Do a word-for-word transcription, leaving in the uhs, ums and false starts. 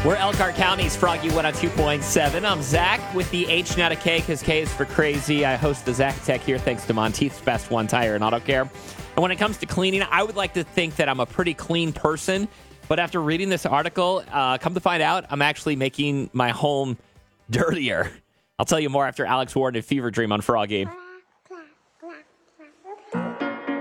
We're Elkhart County's Froggy one oh two point seven. I'm Zach with the H, not a K, because K is for crazy. I host the Zach Tech here thanks to Monteith's Best One Tire and Auto Care. And when it comes to cleaning, I would like to think that I'm a pretty clean person. But after reading this article, uh, come to find out, I'm actually making my home dirtier. I'll tell you more after Alex Warren and Fever Dream on Froggy.